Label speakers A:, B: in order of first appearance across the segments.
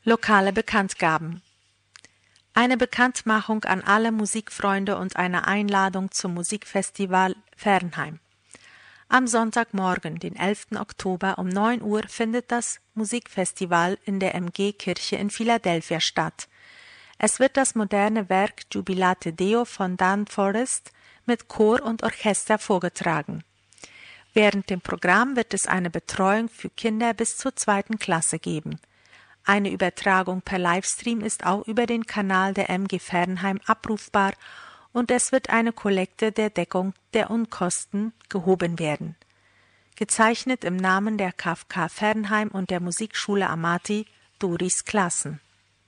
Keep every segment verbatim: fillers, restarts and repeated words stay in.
A: Lokale Bekanntgaben. Eine Bekanntmachung an alle Musikfreunde und eine Einladung zum Musikfestival Fernheim. Am Sonntagmorgen, den elften Oktober um neun Uhr, findet das Musikfestival in der M G-Kirche in Philadelphia statt. Es wird das moderne Werk Jubilate Deo von Dan Forrest mit Chor und Orchester vorgetragen. Während dem Programm wird es eine Betreuung für Kinder bis zur zweiten Klasse geben. Eine Übertragung per Livestream ist auch über den Kanal der M G Fernheim abrufbar und es wird eine Kollekte der Deckung der Unkosten gehoben werden. Gezeichnet im Namen der K F K Fernheim und der Musikschule Amati, Doris Klassen.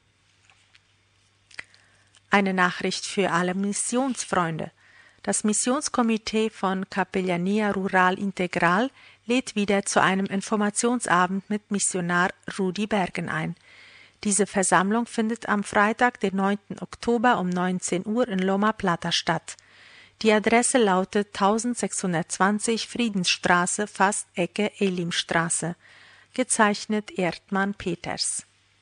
A: Eine Nachricht für alle Missionsfreunde. Das Missionskomitee von Capellania Rural Integral lädt wieder zu einem Informationsabend mit Missionar Rudi Bergen ein. Diese Versammlung findet am Freitag, den neunten Oktober um neunzehn Uhr in Loma Plata statt. Die Adresse lautet eintausendsechshundertzwanzig Friedensstraße, fast Ecke Elimstraße. Gezeichnet Erdmann Peters.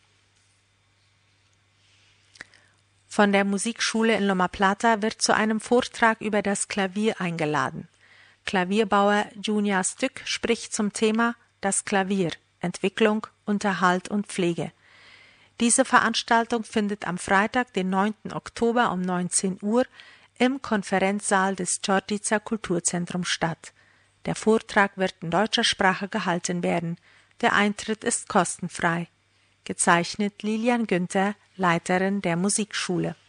A: Von der Musikschule in Loma Plata wird zu einem Vortrag über das Klavier eingeladen. Klavierbauer Junior Stück spricht zum Thema Das Klavier, Entwicklung, Unterhalt und Pflege. Diese Veranstaltung findet am Freitag, den neunten Oktober um neunzehn Uhr im Konferenzsaal des Chortica Kulturzentrums statt. Der Vortrag wird in deutscher Sprache gehalten werden. Der Eintritt ist kostenfrei. Gezeichnet Lilian Günther, Leiterin der Musikschule.